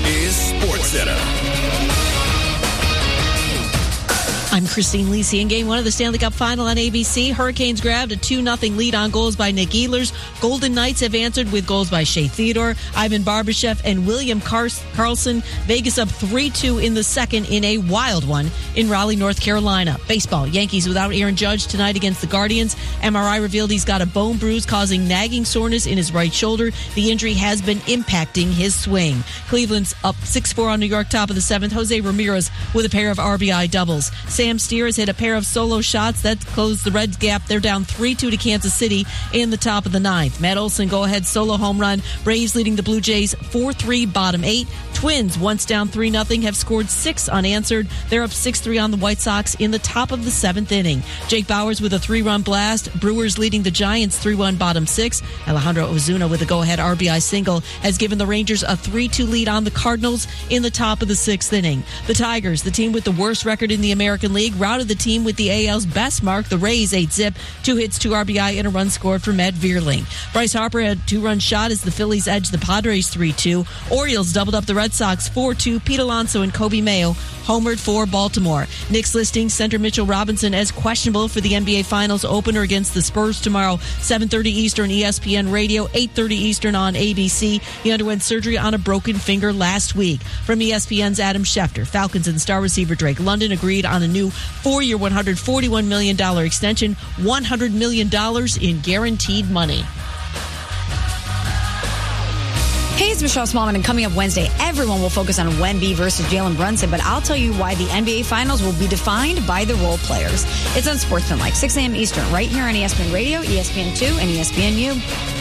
is SportsCenter. I'm Christine Lisi. In Game 1 of the Stanley Cup Final on ABC, Hurricanes grabbed a 2-0 lead on goals by Nick Ehlers. Golden Knights have answered with goals by Shea Theodore, Ivan Barbashev, and William Karlsson. Vegas up 3-2 in the second in a wild one in Raleigh, North Carolina. Baseball, Yankees without Aaron Judge tonight against the Guardians. MRI revealed he's got a bone bruise causing nagging soreness in his right shoulder. The injury has been impacting his swing. Cleveland's up 6-4 on New York, top of the seventh. Jose Ramirez with a pair of RBI doubles. Sam Steer has hit a pair of solo shots that closed the Reds gap. They're down 3-2 to Kansas City in the top of the ninth. Matt Olson go-ahead solo home run. Braves leading the Blue Jays 4-3, bottom eight. Twins, once down 3-0, have scored 6 unanswered. They're up 6-3 on the White Sox in the top of the seventh inning. Jake Bauers with a 3-run blast. Brewers leading the Giants 3-1, bottom six. Alejandro Ozuna with a go-ahead RBI single has given the Rangers a 3-2 lead on the Cardinals in the top of the sixth inning. The Tigers, the team with the worst record in the American League, routed the team with the AL's best mark, the Rays, 8-zip, 2 hits, 2 RBI, and a run scored for Matt Vierling. Bryce Harper had a 2-run shot as the Phillies edged the Padres 3-2. Orioles doubled up the Red Sox 4-2. Pete Alonso and Kobe Mayo homered for Baltimore. Knicks listing center Mitchell Robinson as questionable for the NBA Finals opener against the Spurs tomorrow, 7:30 Eastern, ESPN Radio, 8:30 Eastern on ABC. He underwent surgery on a broken finger last week. From ESPN's Adam Schefter, Falcons and star receiver Drake London agreed on a new 4-year, $141 million extension, $100 million in guaranteed money. Hey, it's Michelle Smallman, and coming up Wednesday, everyone will focus on Wemby versus Jalen Brunson, but I'll tell you why the NBA Finals will be defined by the role players. It's on SportsCenter, 6 a.m. Eastern, right here on ESPN Radio, ESPN2, and ESPNU.